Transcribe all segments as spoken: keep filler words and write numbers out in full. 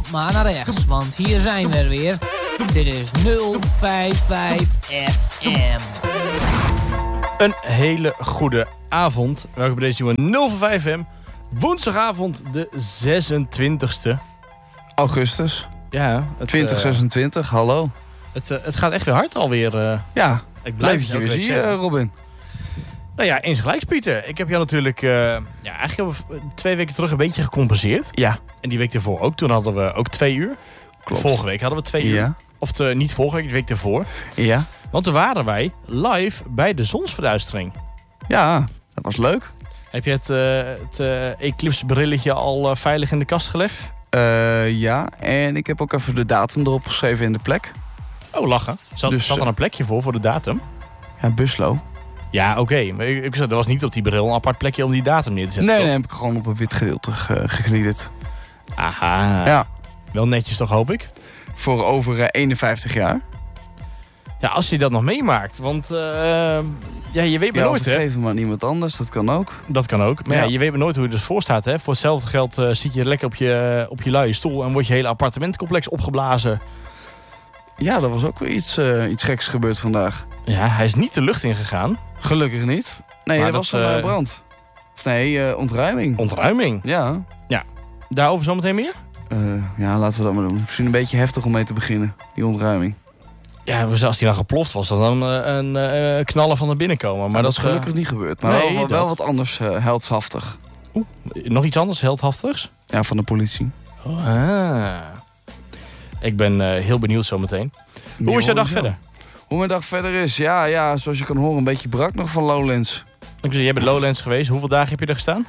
Loop maar naar rechts, want hier zijn we er weer. Dit is nul vijf vijf F M. Een hele goede avond. Welkom bij deze nieuwe nul vijf F M. Woensdagavond de zesentwintigste augustus. Ja. Het, twintig zesentwintig, uh, hallo. Het, uh, het gaat echt weer hard alweer. Uh, ja, ik blijf je weer zien, uh, Robin. Nou ja, eens gelijks, Pieter. Ik heb jou natuurlijk uh, ja, eigenlijk twee weken terug een beetje gecompenseerd. Ja. En die week ervoor ook. Toen hadden we ook twee uur. Klopt. Vorige week hadden we twee uur. Ja. Of te, niet vorige week, de week ervoor. Ja. Want toen waren wij live bij de zonsverduistering. Ja, dat was leuk. Heb je het, uh, het uh, Eclipse brilletje al uh, veilig in de kast gelegd? Uh, ja, en ik heb ook even de datum erop geschreven in de plek. Oh, lachen. Zat, dus, zat er een plekje voor, voor de datum? Ja, Buslo. Ja, oké. Okay. Maar ik, ik, er was niet op die bril een apart plekje om die datum neer te zetten. Nee, toch? nee, heb ik gewoon op een wit gedeelte ge- gegliederd. Aha. Ja. Wel netjes toch, hoop ik? Voor over uh, eenenvijftig jaar. Ja, als je dat nog meemaakt. Want uh, ja, je weet maar ja, nooit, hè? Geef hem aan iemand anders, dat kan ook. Dat kan ook. Maar ja, ja je weet maar nooit hoe je er voor staat, hè? Voor hetzelfde geld uh, zit je lekker op je, op je luie stoel en wordt je hele appartementcomplex opgeblazen. Ja, dat was ook weer iets, uh, iets geks gebeurd vandaag. Ja, hij is niet de lucht ingegaan. Gelukkig niet. Nee, maar er dat was een uh, brand. Of nee, uh, ontruiming. Ontruiming? Ja. Ja. Daarover zometeen meer? Uh, ja, laten we dat maar doen. Misschien een beetje heftig om mee te beginnen, die ontruiming. Ja, als die dan geploft was, dat dan uh, een uh, knallen van de binnenkomen. Maar ja, dat is gelukkig uh, niet gebeurd. Maar nee, wel, wel wat anders uh, heldhaftig. Oeh, nog iets anders heldhaftigs? Ja, van de politie. Oh, ah. Ik ben uh, heel benieuwd zometeen. Hoe jo, is jouw dag zo. verder? Hoe mijn dag verder is? Ja, ja, zoals je kan horen, een beetje brak nog van Lowlands. Ik zei, jij bent Lowlands geweest. Hoeveel dagen heb je er gestaan?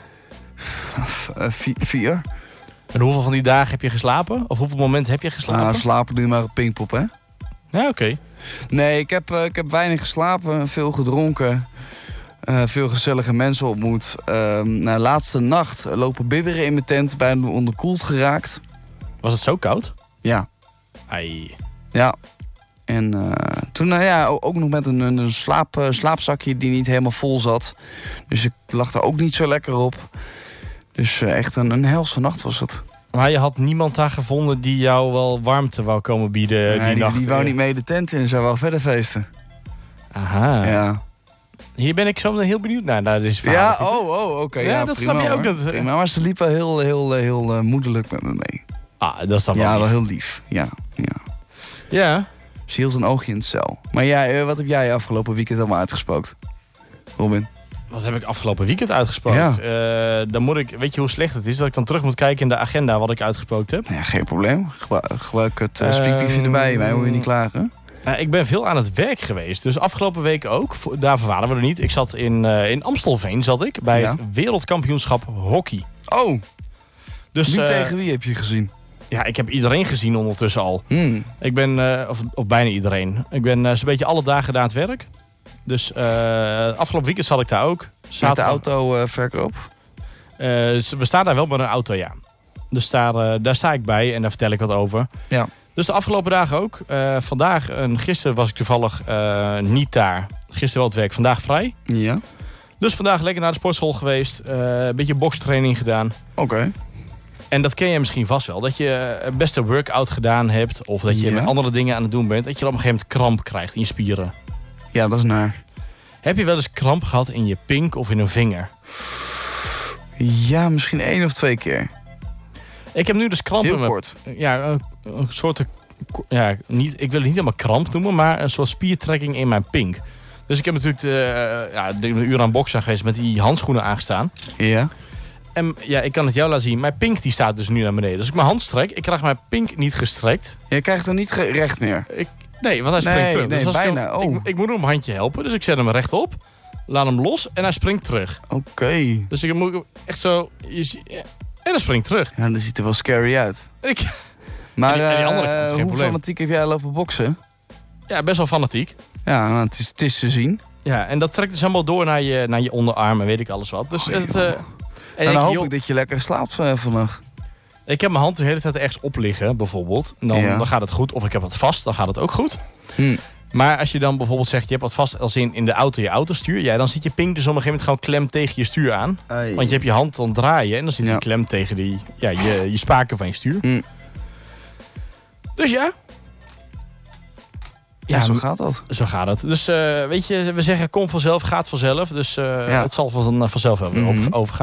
Uh, vier. En hoeveel van die dagen heb je geslapen? Of hoeveel momenten heb je geslapen? Ah, slapen nu maar op Pinkpop, hè? Ja, oké. Okay. Nee, ik heb, uh, ik heb weinig geslapen, veel gedronken. Uh, veel gezellige mensen ontmoet. Uh, na laatste nacht lopen bibberen in mijn tent, bijna onderkoeld geraakt. Was het zo koud? Ja. Ai. Ja. En uh, toen uh, ja, ook nog met een, een slaap, uh, slaapzakje die niet helemaal vol zat. Dus ik lag daar ook niet zo lekker op. Dus uh, echt een, een helse nacht was het. Maar je had niemand daar gevonden die jou wel warmte wou komen bieden nee, die, die nacht? Die wou niet mee de tent in, zou wel verder feesten. Aha. Ja. Hier ben ik zo heel benieuwd naar. Nou, dit ja, oh, oh, oké. Okay, ja, ja, dat prima, snap je ook. Hoor. Dat, prima, maar ze liep wel heel, heel, heel, heel uh, moederlijk met me mee. Ah, dat is dan wel Ja, lief. wel heel lief. Ja, ja. Ja. Ze hield een oogje in het cel. Maar ja, uh, wat heb jij afgelopen weekend allemaal uitgespookt? Robin? Wat heb ik afgelopen weekend uitgespookt? Ja. Uh, dan moet ik, weet je hoe slecht het is? Dat ik dan terug moet kijken in de agenda wat ik uitgespookt heb. Ja, geen probleem. Gebruik, gebruik het uh, spiekbriefje um, erbij. Mij hoor je niet klagen. Uh, ik ben veel aan het werk geweest. Dus afgelopen week ook. Daarvoor waren we er niet. Ik zat in, uh, in Amstelveen zat ik, bij ja. het wereldkampioenschap hockey. Oh, dus, wie uh, tegen wie heb je gezien? Ja, ik heb iedereen gezien ondertussen al. Hmm. Ik ben, uh, of, of bijna iedereen. Ik ben uh, zo'n beetje alle dagen daar aan het werk. Dus uh, afgelopen weekend zat ik daar ook. Zaterdag. Met de auto uh, verkoop? Uh, we staan daar wel met een auto, ja. Dus daar, uh, daar sta ik bij en daar vertel ik wat over. Ja. Dus de afgelopen dagen ook. Uh, vandaag en gisteren was ik toevallig uh, niet daar. Gisteren wel het werk, vandaag vrij. Ja. Dus vandaag lekker naar de sportschool geweest. Uh, een beetje bokstraining gedaan. Oké. Okay. En dat ken je misschien vast wel. Dat je best een workout gedaan hebt. Of dat je ja. met andere dingen aan het doen bent. Dat je op een gegeven moment kramp krijgt in je spieren. Ja, dat is naar. Heb je wel eens kramp gehad in je pink of in een vinger? Ja, misschien één of twee keer. Ik heb nu dus kramp Heel in mijn... kort. Ja, een, een soort... Ja, niet, ik wil het niet helemaal kramp noemen, maar een soort spiertrekking in mijn pink. Dus ik heb natuurlijk de, ja, de, een uur aan boksen geweest met die handschoenen aangestaan. Ja. En ja, ik kan het jou laten zien. Mijn pink die staat dus nu naar beneden. Dus als ik mijn hand strek, ik krijg mijn pink niet gestrekt. Je krijgt hem niet recht meer? Ik, nee, want hij springt nee, terug. Nee, dus als bijna. ik, hem, oh. ik, ik moet hem een handje helpen, dus ik zet hem rechtop. Laat hem los en hij springt terug. Oké. Okay. Dus ik moet echt zo... Je, ja, en hij springt terug. Ja, dat ziet er wel scary uit. Ik, maar en die, en die andere kant is geen hoe probleem. fanatiek heb jij lopen boksen? Ja, best wel fanatiek. Ja, nou, het, is, het is te zien. Ja, en dat trekt dus helemaal door naar je, naar je onderarm en weet ik alles wat. Dus oh, het... Uh, en nou, dan ik, hoop joh, ik dat je lekker slaapt uh, vannacht. Ik heb mijn hand de hele tijd ergens op liggen, bijvoorbeeld. En dan, ja. dan gaat het goed. Of ik heb het vast, dan gaat het ook goed. Hm. Maar als je dan bijvoorbeeld zegt, je hebt wat vast als in, in de auto je autostuur. Ja, dan zit je pink dus op een gegeven moment gewoon klem tegen je stuur aan. Ai. Want je hebt je hand dan draaien en dan zit ja. je klem tegen die, ja, je, je spaken van je stuur. Hm. Dus ja. Ja, zo gaat dat. Zo gaat het. Dus uh, weet je, we zeggen kom vanzelf, gaat vanzelf. Dus uh, ja. het zal van, vanzelf over, mm-hmm. overgaan.